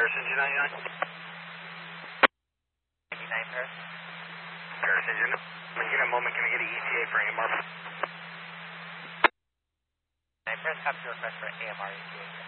Paris Engine 99? 99 Paris. Paris Engine. When you get a moment, can I get an ETA for AMR? 9 Paris, copy request for AMR ETA.